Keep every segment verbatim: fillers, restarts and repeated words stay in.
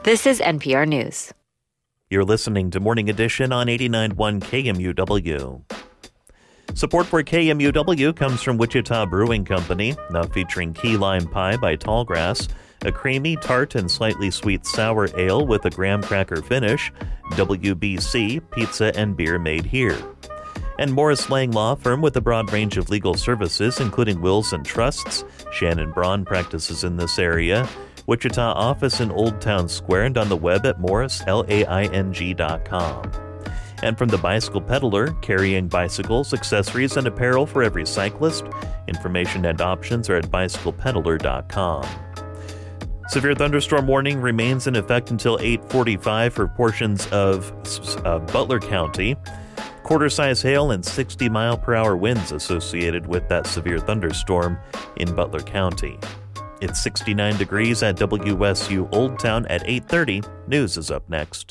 This is N P R News. You're listening to Morning Edition on eighty-nine point one K M U W. Support for K M U W comes from Wichita Brewing Company, now featuring key lime pie by Tallgrass, a creamy, tart, and slightly sweet sour ale with a graham cracker finish, W B C, pizza and beer made here. And Morris Lang Law Firm with a broad range of legal services, including wills and trusts. Shannon Braun practices in this area. Wichita office in Old Town Square and on the web at morris laing dot com. And from the Bicycle Peddler, carrying bicycles, accessories, and apparel for every cyclist. Information and options are at bicycle peddler dot com. Severe thunderstorm warning remains in effect until eight forty-five for portions of uh, Butler County. Quarter-size hail and sixty mile per hour winds associated with that severe thunderstorm in Butler County. It's sixty-nine degrees at W S U Old Town at eight thirty. News is up next.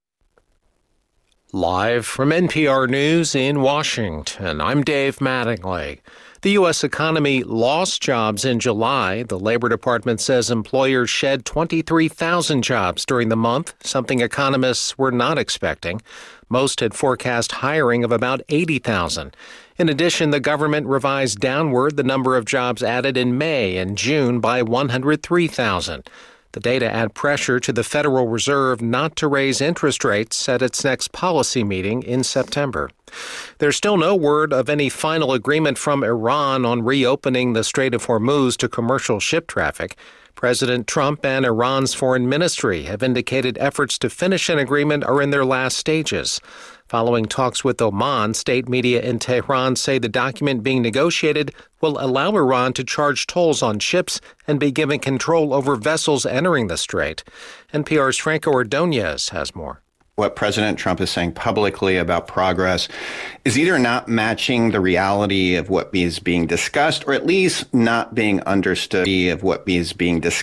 Live from N P R News in Washington, I'm Dave Mattingly. The U S economy lost jobs in July. The Labor Department says employers shed twenty-three thousand jobs during the month, something economists were not expecting. Most had forecast hiring of about eighty thousand. In addition, the government revised downward the number of jobs added in May and June by one hundred three thousand. The data add pressure to the Federal Reserve not to raise interest rates at its next policy meeting in September. There's still no word of any final agreement from Iran on reopening the Strait of Hormuz to commercial ship traffic. President Trump and Iran's foreign ministry have indicated efforts to finish an agreement are in their last stages. Following talks with Oman, state media in Tehran say the document being negotiated will allow Iran to charge tolls on ships and be given control over vessels entering the strait. N P R's Franco Ordonez has more. What President Trump is saying publicly about progress is either not matching the reality of what is being discussed or at least not being understood of what is being discussed.